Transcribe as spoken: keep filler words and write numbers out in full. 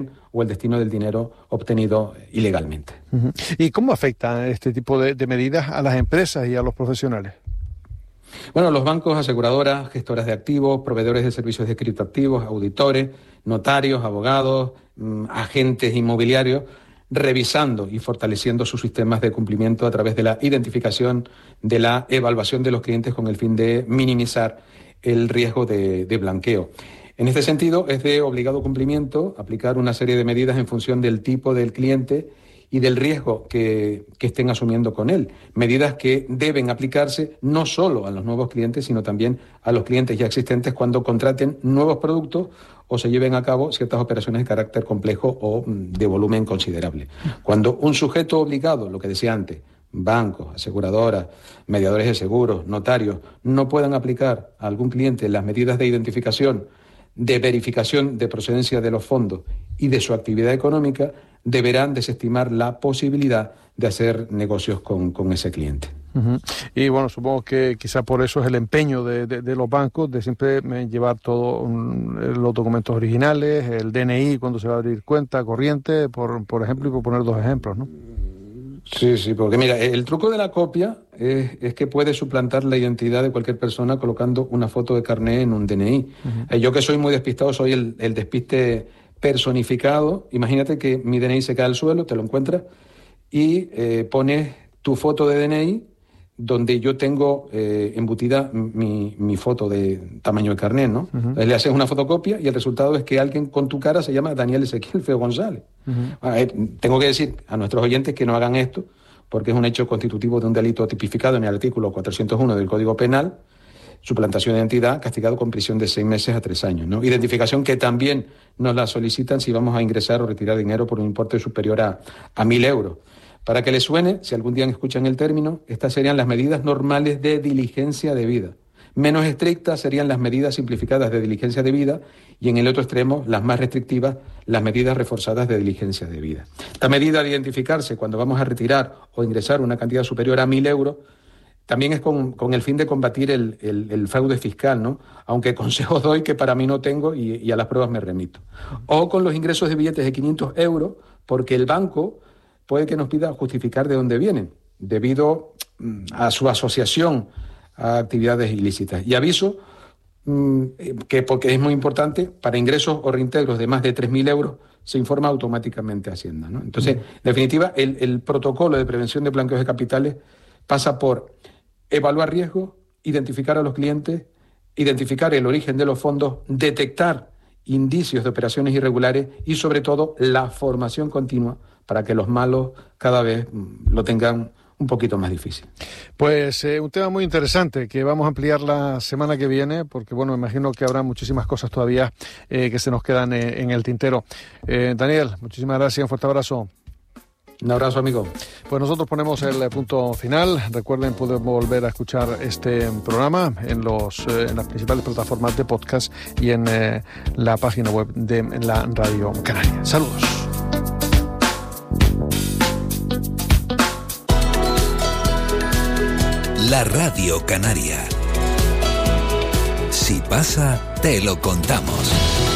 o el destino del dinero obtenido ilegalmente. Uh-huh. ¿Y cómo afecta este tipo de, de medidas a las empresas y a los profesionales? Bueno, los bancos, aseguradoras, gestoras de activos, proveedores de servicios de criptoactivos, auditores, notarios, abogados, mmm, agentes inmobiliarios, revisando y fortaleciendo sus sistemas de cumplimiento a través de la identificación, de la evaluación de los clientes con el fin de minimizar el riesgo de, de blanqueo. En este sentido, es de obligado cumplimiento aplicar una serie de medidas en función del tipo del cliente y del riesgo que, que estén asumiendo con él. Medidas que deben aplicarse no solo a los nuevos clientes, sino también a los clientes ya existentes cuando contraten nuevos productos o se lleven a cabo ciertas operaciones de carácter complejo o de volumen considerable. Cuando un sujeto obligado, lo que decía antes, bancos, aseguradoras, mediadores de seguros, notarios, no puedan aplicar a algún cliente las medidas de identificación, de verificación de procedencia de los fondos y de su actividad económica, deberán desestimar la posibilidad de hacer negocios con, con ese cliente. Uh-huh. Y bueno, supongo que quizá por eso es el empeño de, de, de los bancos de siempre llevar todos los documentos originales, el D N I cuando se va a abrir cuenta corriente, por, por ejemplo, y por poner dos ejemplos, ¿no? Sí, sí, porque mira, el truco de la copia es, es que puede suplantar la identidad de cualquier persona colocando una foto de carné en un D N I. Uh-huh. Eh, yo que soy muy despistado, soy el, el despiste personificado. Imagínate que mi D N I se cae al suelo, te lo encuentras y eh, pones tu foto de D N I donde yo tengo eh, embutida mi, mi foto de tamaño de carnet, ¿no? Uh-huh. Entonces le haces una fotocopia y el resultado es que alguien con tu cara se llama Daniel Ezequiel Feo González. Uh-huh. Ah, eh, tengo que decir a nuestros oyentes que no hagan esto porque es un hecho constitutivo de un delito tipificado en el artículo cuatrocientos uno del Código Penal, suplantación de identidad, castigado con prisión de seis meses a tres años, ¿no? Identificación que también nos la solicitan si vamos a ingresar o retirar dinero por un importe superior a, a mil euros. Para que les suene, si algún día escuchan el término, estas serían las medidas normales de diligencia debida. Menos estrictas serían las medidas simplificadas de diligencia debida y en el otro extremo, las más restrictivas, las medidas reforzadas de diligencia debida. Esta medida de identificarse cuando vamos a retirar o ingresar una cantidad superior a mil euros también es con, con el fin de combatir el, el, el fraude fiscal, ¿no? Aunque consejos doy que para mí no tengo y, y a las pruebas me remito. O con los ingresos de billetes de quinientos euros, porque el banco puede que nos pida justificar de dónde vienen, debido a su asociación a actividades ilícitas. Y aviso mmm, que, porque es muy importante, para ingresos o reintegros de más de tres mil euros se informa automáticamente a Hacienda, ¿no? Entonces, en definitiva, el, el protocolo de prevención de blanqueos de capitales pasa por evaluar riesgos, identificar a los clientes, identificar el origen de los fondos, detectar indicios de operaciones irregulares y, sobre todo, la formación continua para que los malos cada vez lo tengan un poquito más difícil. Pues eh, un tema muy interesante que vamos a ampliar la semana que viene, porque bueno, me imagino que habrá muchísimas cosas todavía eh, que se nos quedan eh, en el tintero. Eh, Daniel, muchísimas gracias, un fuerte abrazo. Un abrazo, amigo. Pues nosotros ponemos el punto final. Recuerden, pueden volver a escuchar este programa en, los, eh, en las principales plataformas de podcast y en eh, la página web de la Radio Canaria. Saludos. La Radio Canaria. Si pasa, te lo contamos.